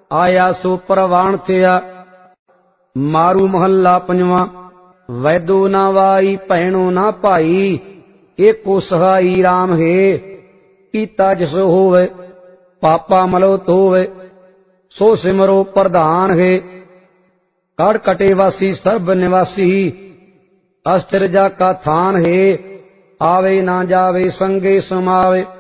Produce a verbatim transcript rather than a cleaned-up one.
आया सो परवान थिया। मारू महला पंजवा। वैदो ना वाई भैणो ना भाई, एको सहाई राम है। कीता जिस होवे पापा मलोत होवे, सो सिमरो प्रधान है। कड़ कटे वासी सर्ब निवासी, अस्थिर जा का थान है। आवे ना जावे संगे समावे,